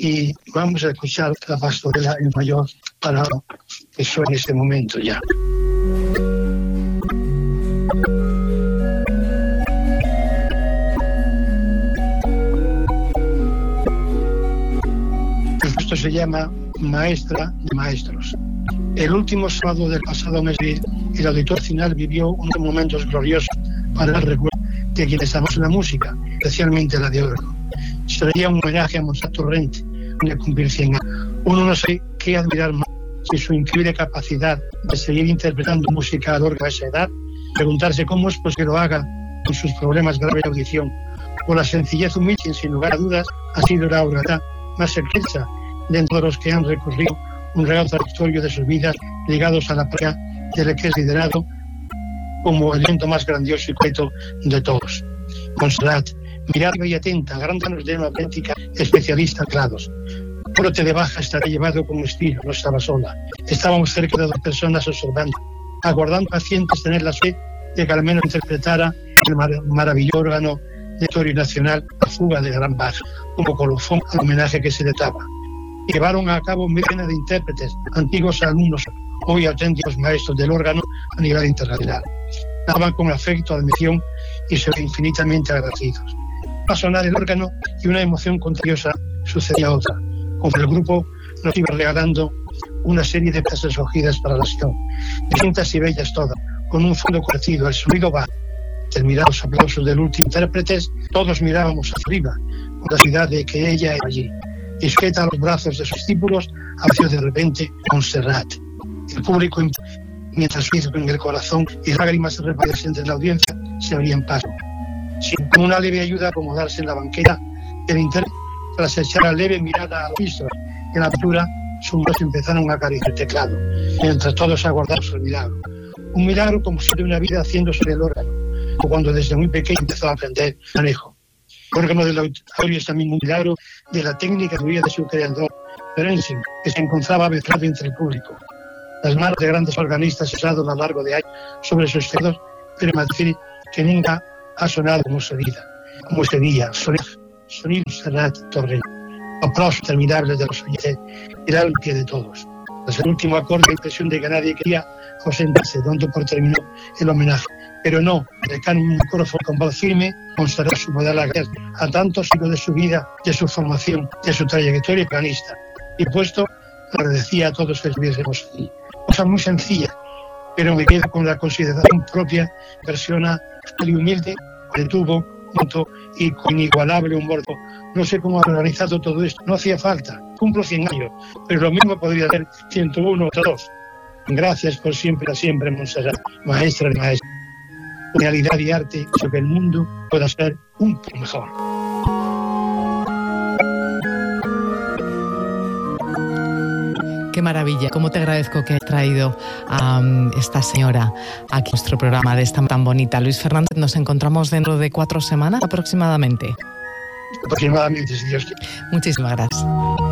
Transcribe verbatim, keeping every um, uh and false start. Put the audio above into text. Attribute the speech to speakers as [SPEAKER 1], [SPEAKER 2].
[SPEAKER 1] y vamos a escuchar la pastorela en mayor para que suene en este momento ya. Esto se llama Maestra de Maestros. El último sábado del pasado mes de abril, el Auditorio Nacional vivió unos momentos gloriosos para el recuerdo de quienes amamos la música, especialmente la de órgano. Sería un homenaje a Montserrat Torrent, de cumplir cien años. Uno no sabe qué admirar más, si su increíble capacidad de seguir interpretando música al órgano a esa edad, preguntarse cómo es pues que lo haga con sus problemas graves de audición, o la sencillez humilde, sin lugar a dudas, ha sido la obra más excelsa dentro de los que han recorrido un regalo trayectorio de sus vidas ligados a la práctica del que es liderado como el evento más grandioso y completo de todos. Montserrat, mirada y atenta, grande de una auténtica especialista en teclados. Brote de baja estará llevado con estilo, no estaba sola. Estábamos cerca de dos personas observando, aguardando pacientes tener la fe de que al menos interpretara el mar maravilloso órgano de Auditorio Nacional, la fuga de Gran Bach, como colofón al homenaje que se le daba. Llevaron a cabo miles de intérpretes, antiguos alumnos, hoy auténticos maestros del órgano a nivel internacional. Daban con afecto, admisión y se ven infinitamente agradecidos. Va a sonar el órgano y una emoción contagiosa sucedía otra, como el grupo nos iba regalando una serie de piezas escogidas para la acción, distintas y bellas todas, con un fondo conocido, el sonido va. Terminados los aplausos del último intérprete, todos mirábamos hacia arriba, con la ciudad de que ella era allí. Y sujeta a los brazos de sus discípulos, apareció de repente Montserrat. El público, mientras hizo en el corazón y lágrimas repartidas entre la audiencia, se abrían paso. Sin con una leve ayuda a acomodarse en la banqueta, el intérprete, tras echar la leve mirada al piso en la altura, sus manos empezaron a acariciar el teclado, mientras todos aguardaron su milagro. Un milagro como si de una vida haciendo sobre el órgano, o cuando desde muy pequeño empezó a aprender manejo. El órgano del auditorio es también un milagro de la técnica que de su creador, Ferenczi, que se encontraba mezclado entre el público. Las manos de grandes organistas usadas a lo largo de años sobre sus dedos, pero me decir que nunca ha sonado como sonida, como ese día, sonido Montserrat Torrent. Aplausos interminables de los oyentes, era el pie de todos. Tras el último acorde, la impresión de que nadie quería ausentarse, dando por terminó el homenaje. Pero no, decano un micrófono con voz firme, Montserrat su modelo a tantos siglos de su vida, de su formación, de su trayectoria pianista. Y puesto, agradecía a todos que estuviésemos allí. Cosa muy sencilla, pero me quedo con la consideración propia, persona y humilde, que tuvo junto y con inigualable humor. No sé cómo ha organizado todo esto, no hacía falta, cumplo cien años, pero lo mismo podría ser ciento uno o dos. Gracias por siempre, a siempre, Montserrat, maestra de maestros. Realidad y arte, para que el mundo pueda ser un poco mejor.
[SPEAKER 2] Qué maravilla, cómo te agradezco que hayas traído a um, esta señora aquí a nuestro programa de esta tan bonita. Luis Fernández, nos encontramos dentro de cuatro semanas aproximadamente.
[SPEAKER 1] Aproximadamente, si Dios quiere.
[SPEAKER 2] Muchísimas gracias.